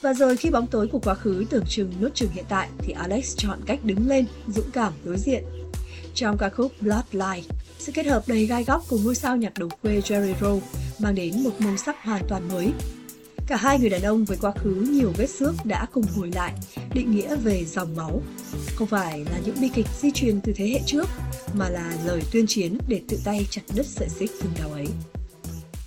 Và rồi khi bóng tối của quá khứ tưởng chừng nuốt chửng hiện tại thì Alex chọn cách đứng lên, dũng cảm đối diện. Trong ca khúc Bloodline, sự kết hợp đầy gai góc cùng ngôi sao nhạc đồng quê Jerry Rowe mang đến một màu sắc hoàn toàn mới. Cả hai người đàn ông với quá khứ nhiều vết xước đã cùng ngồi lại, định nghĩa về dòng máu. Không phải là những bi kịch di truyền từ thế hệ trước, mà là lời tuyên chiến để tự tay chặt đứt sợi xích thương đau ấy.